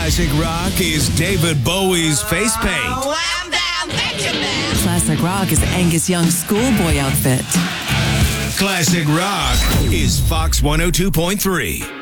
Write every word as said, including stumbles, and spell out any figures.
Classic rock is David Bowie's face paint. Oh, I'm down, thank you, man. Classic rock is Angus Young's schoolboy outfit. Classic rock is Fox one oh two point three.